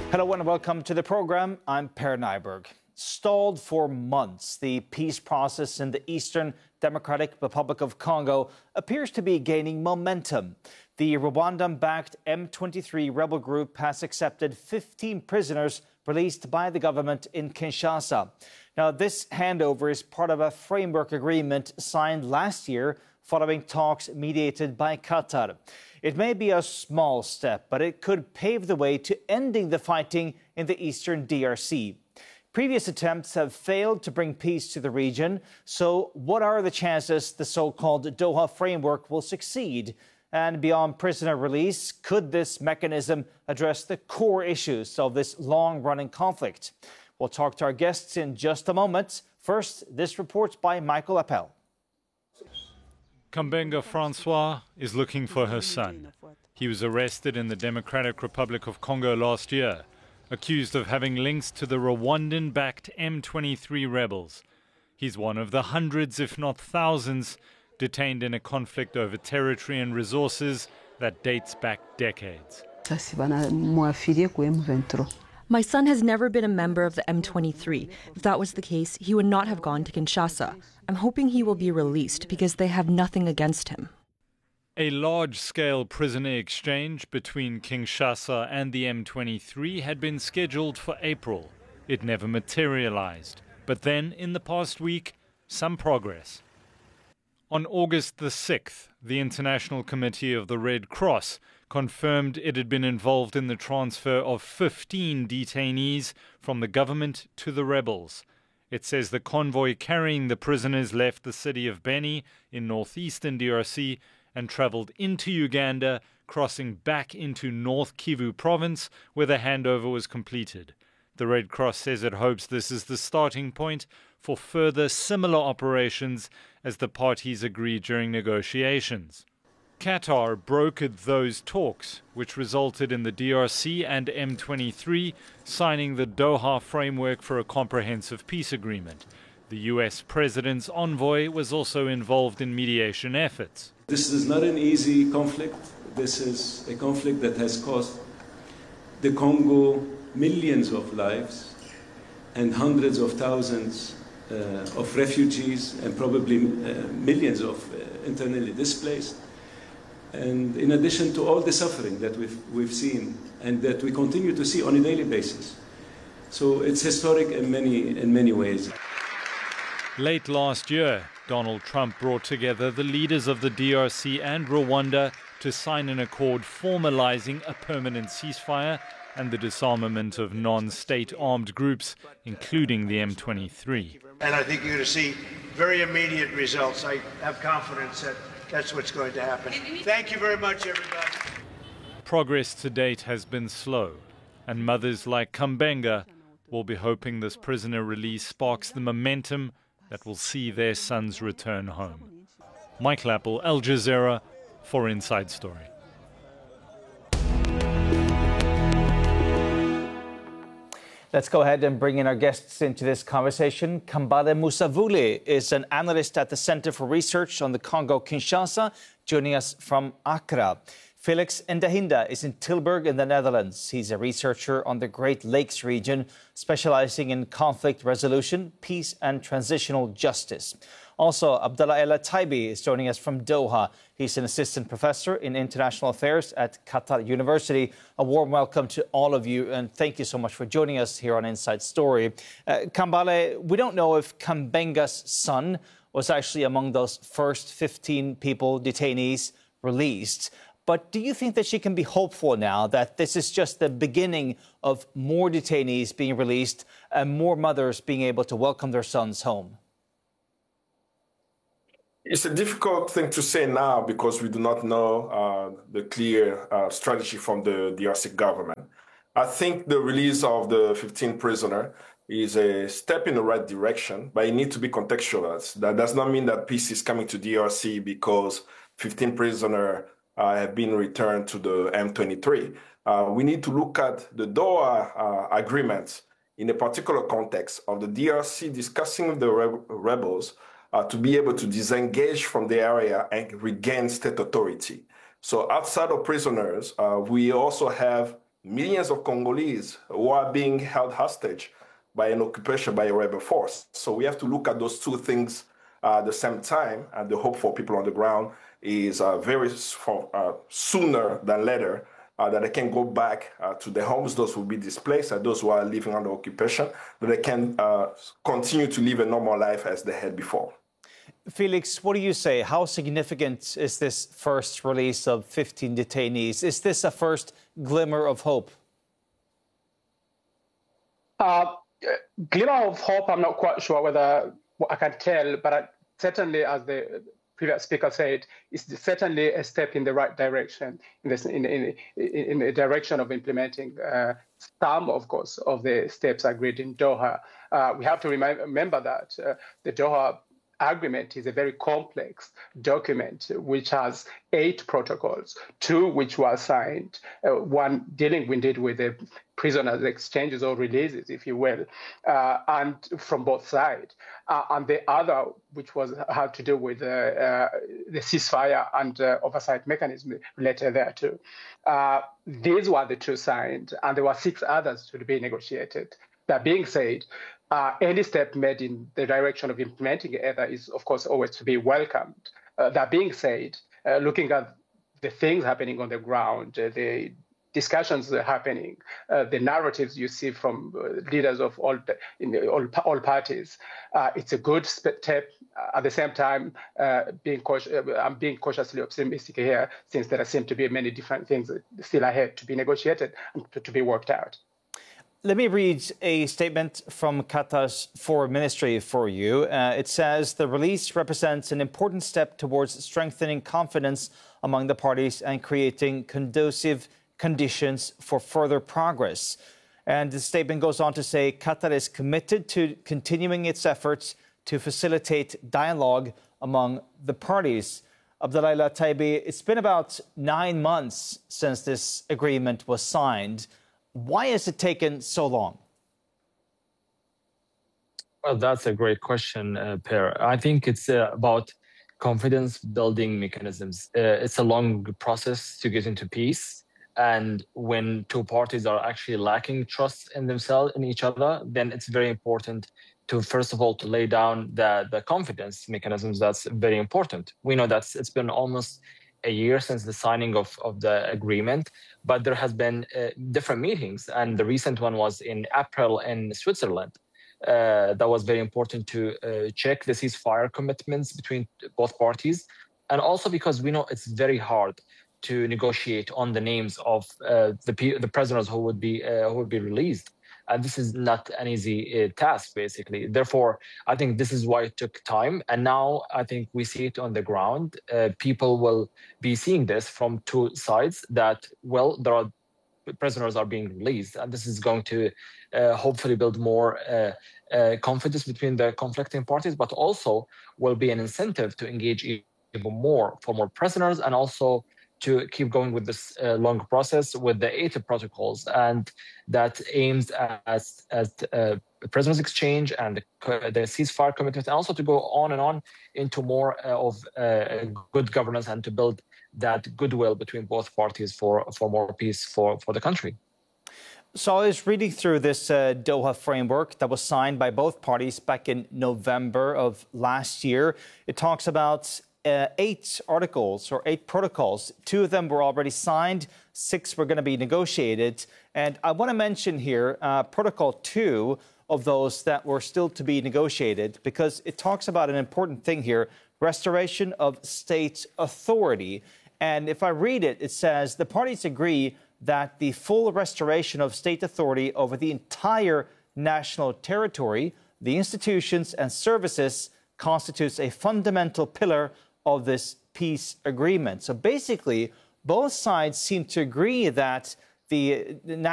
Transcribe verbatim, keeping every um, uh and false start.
Hello and welcome to the program. I'm Per Nyberg. Stalled for months, the peace process in the Eastern Democratic Republic of Congo appears to be gaining momentum. The Rwandan-backed M twenty-three rebel group has accepted fifteen prisoners released by the government in Kinshasa. Now, this handover is part of a framework agreement signed last year following talks mediated by Qatar. It may be a small step, but it could pave the way to ending the fighting in the eastern D R C. Previous attempts have failed to bring peace to the region. So what are the chances the so-called Doha framework will succeed? And beyond prisoner release, could this mechanism address the core issues of this long-running conflict? We'll talk to our guests in just a moment. First, this report by Michael Appel. Kambenga Francois is looking for her son. He was arrested in the Democratic Republic of Congo last year, accused of having links to the Rwandan-backed M twenty-three rebels. He's one of the hundreds, if not thousands, detained in a conflict over territory and resources that dates back decades. My son has never been a member of the M twenty-three. If that was the case, he would not have gone to Kinshasa. I'm hoping he will be released because they have nothing against him. A large-scale prisoner exchange between Kinshasa and the M twenty-three had been scheduled for April. It never materialized. But then, in the past week, some progress. On August the sixth, the International Committee of the Red Cross confirmed it had been involved in the transfer of fifteen detainees from the government to the rebels. It says the convoy carrying the prisoners left the city of Beni in northeastern D R C and traveled into Uganda, crossing back into North Kivu province, where the handover was completed. The Red Cross says it hopes this is the starting point for further similar operations as the parties agree during negotiations. Qatar brokered those talks, which resulted in the D R C and M twenty-three signing the Doha framework for a comprehensive peace agreement. The U S president's envoy was also involved in mediation efforts. This is not an easy conflict. This is a conflict that has cost the Congo millions of lives and hundreds of thousands uh, of refugees and probably uh, millions of uh, internally displaced. And in addition to all the suffering that we've, we've seen and that we continue to see on a daily basis. So it's historic in many, in many ways. Late last year, Donald Trump brought together the leaders of the D R C and Rwanda to sign an accord formalizing a permanent ceasefire and the disarmament of non-state armed groups, including the M twenty-three. And I think you're going to see very immediate results. I have confidence that that's what's going to happen. Thank you very much, everybody. Progress to date has been slow, and mothers like Kambenga will be hoping this prisoner release sparks the momentum that will see their sons return home. Michael Appel, Al Jazeera, for Inside Story. Let's go ahead and bring in our guests into this conversation. Kambale Musavuli is an analyst at the Center for Research on the Congo-Kinshasa, joining us from Accra. Felix Ndahinda is in Tilburg in the Netherlands. He's a researcher on the Great Lakes region, specializing in conflict resolution, peace and transitional justice. Also, Abdallah Ella Taibi is joining us from Doha. He's an assistant professor in international affairs at Qatar University. A warm welcome to all of you, and thank you so much for joining us here on Inside Story. Uh, Kambale, we don't know if Kambenga's son was actually among those first fifteen people, detainees, released. But do you think that she can be hopeful now that this is just the beginning of more detainees being released and more mothers being able to welcome their sons home? It's a difficult thing to say now because we do not know uh, the clear uh, strategy from the D R C government. I think the release of the fifteen prisoners is a step in the right direction, but it needs to be contextualized. That does not mean that peace is coming to D R C because fifteen prisoners Uh, have been returned to the M twenty-three. Uh, we need to look at the Doha uh, agreements in a particular context of the D R C discussing with the re- rebels uh, to be able to disengage from the area and regain state authority. So outside of prisoners, uh, we also have millions of Congolese who are being held hostage by an occupation by a rebel force. So we have to look at those two things uh, at the same time, and the hope for people on the ground is uh, very for, uh, sooner than later uh, that they can go back uh, to their homes, those who will be displaced, and those who are living under occupation, that they can uh, continue to live a normal life as they had before. Felix, what do you say? How significant is this first release of fifteen detainees? Is this a first glimmer of hope? Uh, glimmer of hope, I'm not quite sure whether I can tell, but I, certainly, as the previous speaker said, it's certainly a step in the right direction, in, this, in, in, in the direction of implementing uh, some, of course, of the steps agreed in Doha. Uh, we have to remind, remember that uh, the Doha Agreement is a very complex document which has eight protocols, two which were signed, uh, one dealing indeed with the prisoners' exchanges or releases, if you will, uh, and from both sides, uh, and the other which was had to do with uh, uh, the ceasefire and uh, oversight mechanism related thereto. Uh, these were the two signed, and there were six others to be negotiated. That being said, Uh, any step made in the direction of implementing either is, of course, always to be welcomed. Uh, that being said, uh, looking at the things happening on the ground, uh, the discussions that are happening, uh, the narratives you see from uh, leaders of all in the, all, all parties, uh, it's a good step. At the same time, uh, being cautious, uh, I'm being cautiously optimistic here, since there seem to be many different things still ahead to be negotiated and to, to be worked out. Let me read a statement from Qatar's Foreign Ministry for you. Uh, it says the release represents an important step towards strengthening confidence among the parties and creating conducive conditions for further progress. And the statement goes on to say Qatar is committed to continuing its efforts to facilitate dialogue among the parties. Abdullah Taibi, it's been about nine months since this agreement was signed. Why has it taken so long? Well, that's a great question, uh, Per. I think it's uh, about confidence building mechanisms. Uh, it's a long process to get into peace. And when two parties are actually lacking trust in themselves, in each other, then it's very important to, first of all, to lay down the, the confidence mechanisms. That's very important. We know that it's been almost a year since the signing of, of the agreement, but there has been uh, different meetings. And the recent one was in April in Switzerland. Uh, that was very important to uh, check the ceasefire commitments between both parties. And also because we know it's very hard to negotiate on the names of uh, the, the prisoners who would be uh, who would be released. And this is not an easy uh, task, basically. Therefore, I think this is why it took time. And now I think we see it on the ground. Uh, people will be seeing this from two sides that, well, there are prisoners are being released. And this is going to uh, hopefully build more uh, uh, confidence between the conflicting parties, but also will be an incentive to engage even more for more prisoners, and also to keep going with this uh, long process with the eight protocols, and that aims at, at uh, prisoners exchange and the, the ceasefire commitment, and also to go on and on into more uh, of uh, good governance and to build that goodwill between both parties for, for more peace for, for the country. So I was reading through this uh, Doha framework that was signed by both parties back in November of last year. It talks about Uh, eight articles or eight protocols. Two of them were already signed. Six were going to be negotiated. And I want to mention here uh, Protocol two of those that were still to be negotiated, because it talks about an important thing here, restoration of state authority. And if I read it, it says the parties agree that the full restoration of state authority over the entire national territory, the institutions and services constitutes a fundamental pillar of this peace agreement. So basically, both sides seem to agree that the